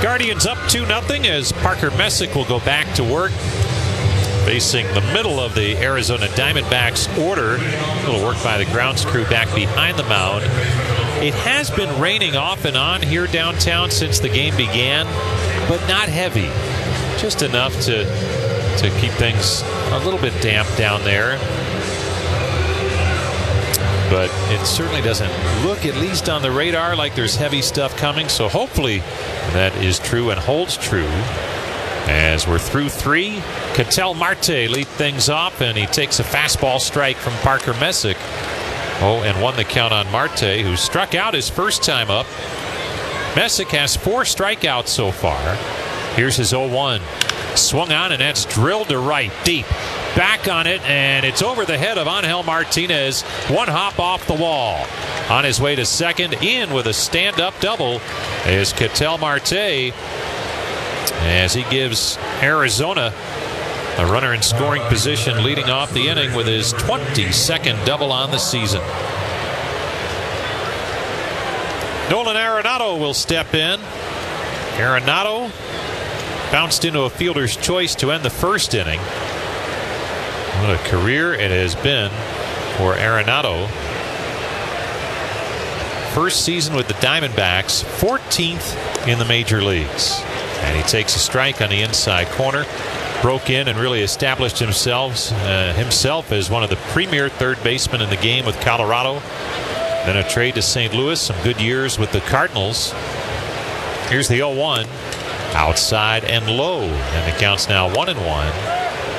Guardians up 2-0 as Parker Messick will go back to work, facing the middle of the Arizona Diamondbacks order. A little work by the grounds crew back behind the mound. It has been raining off and on here downtown since the game began, but not heavy. Just enough to keep things a little bit damp down there. But it certainly doesn't look, at least on the radar, like there's heavy stuff coming. So hopefully that is true and holds true. As we're through 3, Ketel Marte leads things off, and he takes a fastball strike from Parker Messick. 0-1 the count on Marte, who struck out his first time up. Messick has 4 strikeouts so far. Here's his 0-1. Swung on, and that's drilled to right, deep. Back on it, and it's over the head of Angel Martinez. One hop off the wall. On his way to second, in with a stand-up double is Ketel Marte, as he gives Arizona a runner in scoring position, leading off the inning with his 22nd double on the season. Nolan Arenado will step in. Arenado bounced into a fielder's choice to end the first inning. What a career it has been for Arenado. First season with the Diamondbacks, 14th in the major leagues. And he takes a strike on the inside corner. Broke in and really established himself as one of the premier third basemen in the game with Colorado. Then a trade to St. Louis, some good years with the Cardinals. Here's the 0-1. Outside and low. And the count's now 1-1.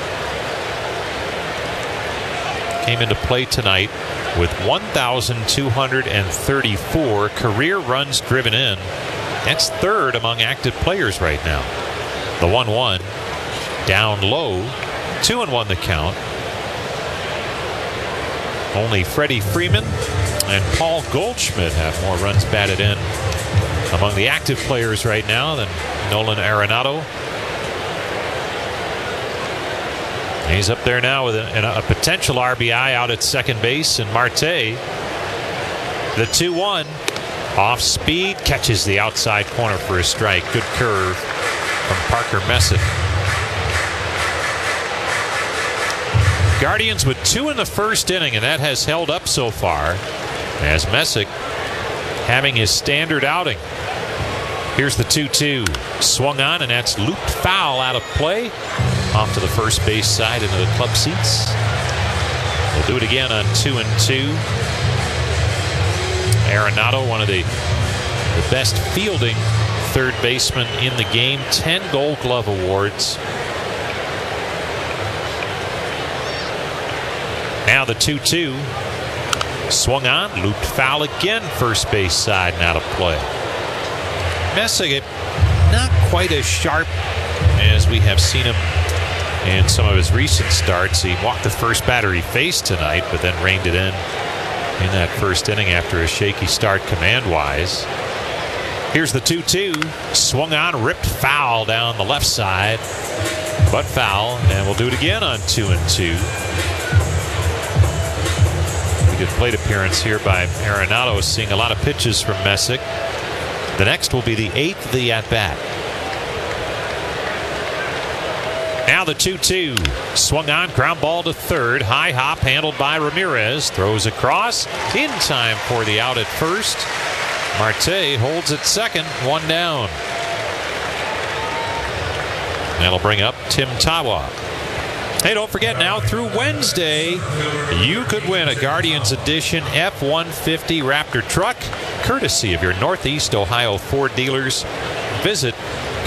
Came into play tonight with 1,234 career runs driven in. That's third among active players right now. The 1-1 down low. 2-1 the count. Only Freddie Freeman and Paul Goldschmidt have more runs batted in among the active players right now than Nolan Arenado. He's up there now with a potential RBI out at second base, and Marte, the 2-1, off speed, catches the outside corner for a strike. Good curve from Parker Messick. Guardians with 2 in the first inning, and that has held up so far, as Messick having his standard outing. Here's the 2-2. Swung on, and that's looped foul out of play. Off to the first base side into the club seats. We'll do it again on 2-2. Arenado, one of the best fielding third basemen in the game. 10 Gold Glove awards. Now the 2-2. Swung on, looped foul again, first base side and out of play. Messick not quite as sharp as we have seen him in some of his recent starts. He walked the first batter he faced tonight, but then reined it in that first inning after a shaky start command-wise. Here's the 2-2. Swung on, ripped foul down the left side, but foul, and we'll do it again on 2-2. A good plate appearance here by Arenado, seeing a lot of pitches from Messick. The next will be the 8th of the at-bat. Now the 2-2. Swung on, ground ball to third. High hop handled by Ramirez. Throws across. In time for the out at first. Marte holds at second. 1 down. That'll bring up Tim Tawa. Hey, don't forget, now through Wednesday, you could win a Guardians Edition F-150 Raptor truck, courtesy of your Northeast Ohio Ford dealers. Visit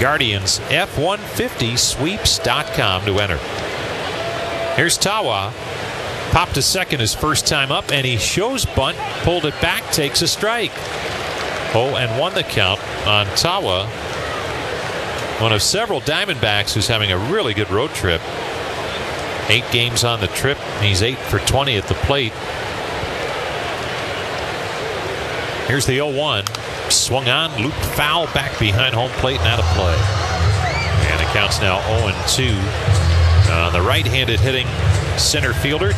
GuardiansF150sweeps.com to enter. Here's Tawa. Popped to second his first time up, and he shows bunt, pulled it back, takes a strike. 0-1 the count on Tawa. One of several Diamondbacks who's having a really good road trip. 8 games on the trip. He's 8 for 20 at the plate. Here's the 0-1. Swung on, looped foul back behind home plate and out of play. And it counts now 0-2 on the right-handed hitting center fielder